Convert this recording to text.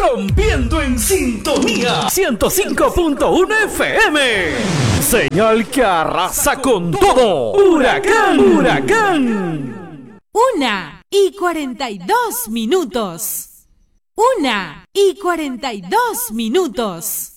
rompiendo en sintonía 105.1 FM. Señal que arrasa con todo. Huracán, huracán. 1:42. 1:42.